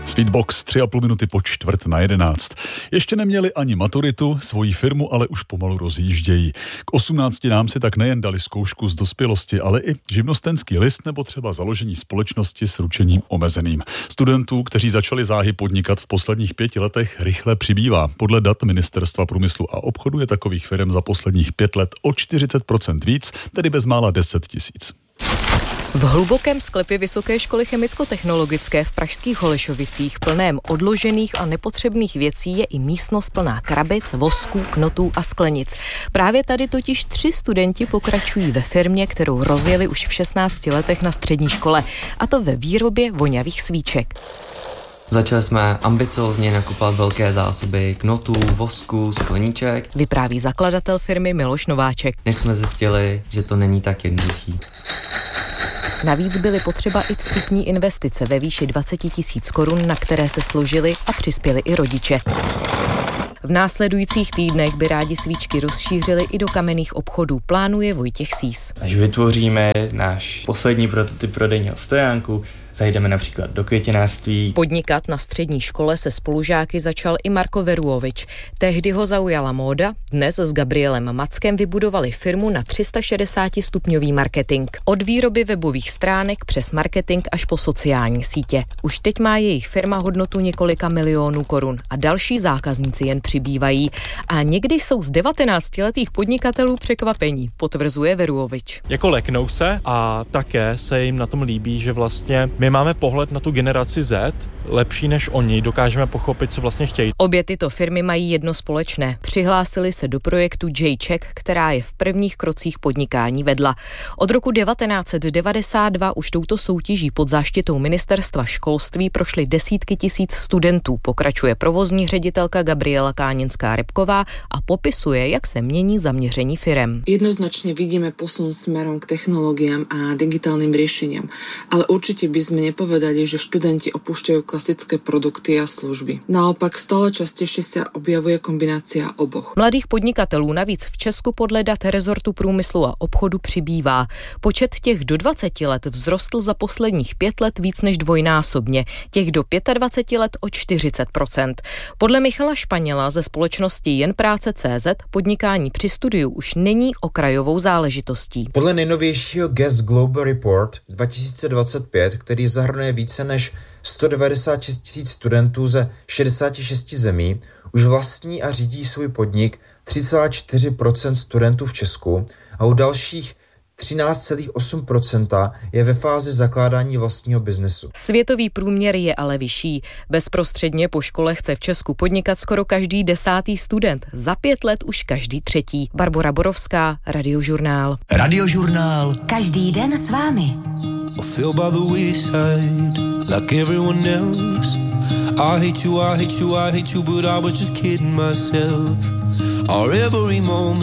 Sweetbox, 3,5 minuty po 10:45. Ještě neměli ani maturitu, svoji firmu ale už pomalu rozjíždějí. K 18 nám si tak nejen dali zkoušku z dospělosti, ale i živnostenský list nebo třeba založení společnosti s ručením omezeným. Studentů, kteří začali záhy podnikat v posledních 5 letech, rychle přibývá. Podle dat Ministerstva průmyslu a obchodu je takových firm za posledních 5 let o 40% víc, tedy bezmála 10 000. V hlubokém sklepě Vysoké školy chemicko-technologické v pražských Holešovicích, plném odložených a nepotřebných věcí, je i místnost plná krabic, vosků, knotů a sklenic. Právě tady totiž 3 studenti pokračují ve firmě, kterou rozjeli už v 16 letech na střední škole, a to ve výrobě voňavých svíček. Začali jsme ambiciózně nakupovat velké zásoby knotů, vosku, skleníček. Vypráví zakladatel firmy Miloš Nováček. Než jsme zjistili, že to není tak jednoduchý. Navíc byly potřeba i vstupní investice ve výši 20 000 korun, na které se složili a přispěli i rodiče. V následujících týdnech by rádi svíčky rozšířili i do kamenných obchodů, plánuje Vojtěch Sýs. Až vytvoříme náš poslední prototyp prodejního stojánku, zajdeme například do květinářství. Podnikat na střední škole se spolužáky začal i Marko Veruovič. Tehdy ho zaujala móda, dnes s Gabrielem Mackem vybudovali firmu na 360-stupňový marketing. Od výroby webových stránek přes marketing až po sociální sítě. Už teď má jejich firma hodnotu několika milionů korun a další zákazníci jen přibývají. A někdy jsou z 19letých podnikatelů překvapení, potvrzuje Veruovič. Jako leknou se a také se jim na tom líbí, že vlastně my máme pohled na tu generaci Z lepší než oni, dokážeme pochopit, co vlastně chtějí. Obě tyto firmy mají jedno společné. Přihlásili se do projektu J-Check, která je v prvních krocích podnikání vedla. Od roku 1992 už touto soutěží pod záštitou Ministerstva školství prošly desítky tisíc studentů, pokračuje provozní ředitelka Gabriela Káninská-Repková a popisuje, jak se mění zaměření firem. Jednoznačně vidíme posun smerom k technologiám a digitálnym riešeniam, ale určite by sme nepovedali, že študenti opúšťajú klasické produkty a služby. Naopak stále častejšie sa objavuje kombinácia oboch. Mladých podnikatelů navíc v Česku podle dat rezortu průmyslu a obchodu přibývá. Počet těch do 20 let vzrostl za posledních 5 let víc než dvojnásobně, těch do 25 let o 40%. Podle Michala Španěla ze společnosti Jen práce.cz podnikání při studiu už není okrajovou záležitostí. Podle nejnovějšího GES Global Report 2025, který zahrnuje více než 196 000 studentů ze 66 zemí, už vlastní a řídí svůj podnik 3,4% studentů v Česku a u dalších 13,8% je ve fázi zakládání vlastního biznesu. Světový průměr je ale vyšší. Bezprostředně po škole chce v Česku podnikat skoro každý 10. student. Za 5 let už každý 3. Barbora Borovská, Radiožurnál. Radiožurnál. Každý den s vámi. I feel by the wayside, like everyone else. I hate you, I hate you, I hate you, but I was just kidding myself. Our every moment